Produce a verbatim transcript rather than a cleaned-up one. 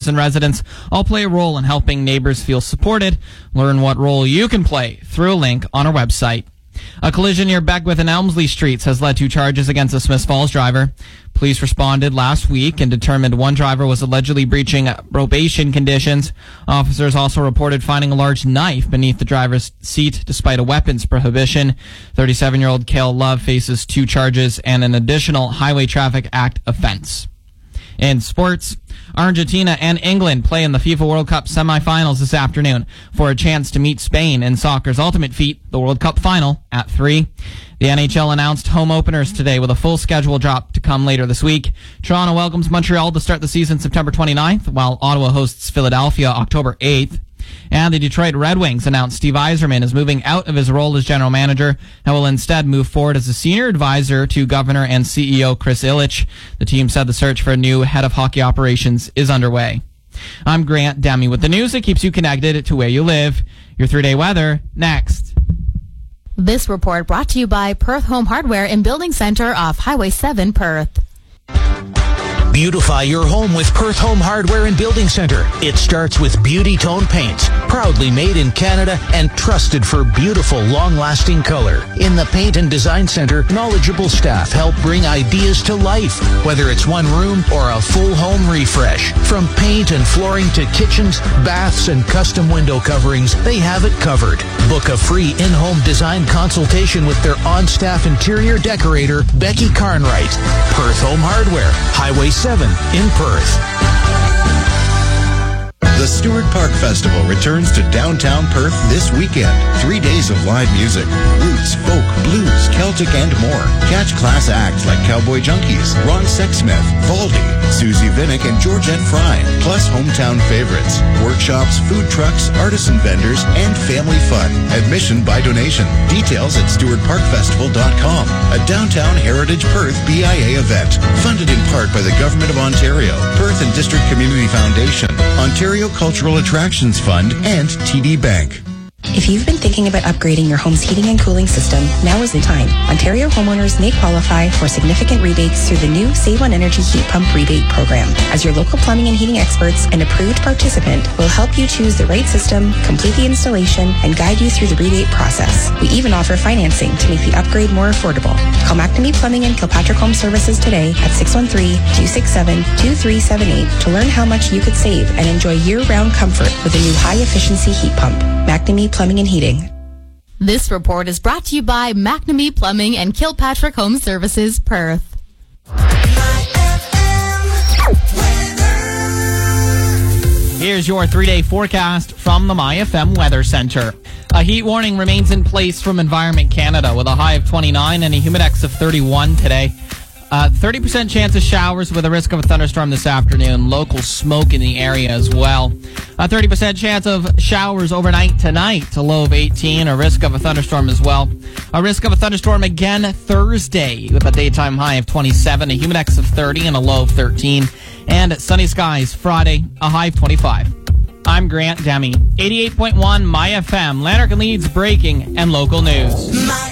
and residents all play a role in helping neighbors feel supported. Learn what role you can play through a link on our website. A collision near Beckwith and Elmsley Streets has led to charges against a Smiths Falls driver. Police responded last week and determined one driver was allegedly breaching probation conditions. Officers also reported finding a large knife beneath the driver's seat despite a weapons prohibition. thirty-seven-year-old Cale Love faces two charges and an additional Highway Traffic Act offense. In sports, Argentina and England play in the FIFA World Cup semifinals this afternoon for a chance to meet Spain in soccer's ultimate feat, the World Cup final, at three. The N H L announced home openers today with a full schedule drop to come later this week. Toronto welcomes Montreal to start the season September twenty-ninth, while Ottawa hosts Philadelphia October eighth. And the Detroit Red Wings announced Steve Yzerman is moving out of his role as general manager and will instead move forward as a senior advisor to Governor and C E O Chris Ilitch. The team said the search for a new head of hockey operations is underway. I'm Grant Demi with the news that keeps you connected to where you live. Your three-day weather next. This report brought to you by Perth Home Hardware and Building Center off Highway seven, Perth. Beautify your home with Perth Home Hardware and Building Center. It starts with Beauty Tone paints, proudly made in Canada and trusted for beautiful, long-lasting color. In the Paint and Design Center, knowledgeable staff help bring ideas to life, whether it's one room or a full home refresh. From paint and flooring to kitchens, baths, and custom window coverings, they have it covered. Book a free in-home design consultation with their on-staff interior decorator, Becky Carnwright. Perth Home Hardware, Highway seven in Perth. The Stewart Park Festival returns to downtown Perth this weekend. Three days of live music, roots, folk, blues, Celtic, and more. Catch class acts like Cowboy Junkies, Ron Sexsmith, Valdy, Susie Vinnick, and Georgette Fry, plus hometown favorites, workshops, food trucks, artisan vendors, and family fun. Admission by donation. Details at stewart park festival dot com. A downtown Heritage Perth B I A event. Funded in part by the Government of Ontario, Perth and District Community Foundation, Ontario Cultural Attractions Fund, and T D Bank. If you've been thinking about upgrading your home's heating and cooling system, now is the time. Ontario homeowners may qualify for significant rebates through the new Save on Energy Heat Pump Rebate Program. As your local plumbing and heating experts and approved participant, will help you choose the right system, complete the installation, and guide you through the rebate process. We even offer financing to make the upgrade more affordable. Call McNamee Plumbing and Kilpatrick Home Services today at six one three, two six seven, two three seven eight to learn how much you could save and enjoy year-round comfort with a new high-efficiency heat pump. McNamee Plumbing and Heating. This report is brought to you by McNamee Plumbing and Kilpatrick Home Services, Perth. Here's your three-day forecast from the My F M Weather Center. A heat warning remains in place from Environment Canada with a high of twenty-nine and a humidex of thirty-one today. Uh, thirty percent chance of showers with a risk of a thunderstorm this afternoon. Local smoke in the area as well. A thirty percent chance of showers overnight tonight. A low of eighteen. A risk of a thunderstorm as well. A risk of a thunderstorm again Thursday with a daytime high of twenty-seven. A humidex of thirty and a low of thirteen. And sunny skies Friday. A high of twenty-five. I'm Grant Demi. eighty-eight point one My F M. Lanark and Leeds breaking and local news.